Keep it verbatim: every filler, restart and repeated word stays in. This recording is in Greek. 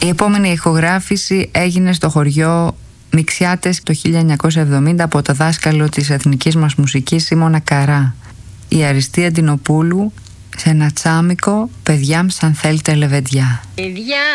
Η επόμενη ηχογράφηση έγινε στο χωριό Μιξιάτες το χίλια εννιακόσια εβδομήντα από το δάσκαλο της εθνικής μας μουσικής Σίμωνα Καρά, η Αριστεία Ντινοπούλου, σε ένα τσάμικο «Παιδιά μ' σαν θέλετε λεβεντιά».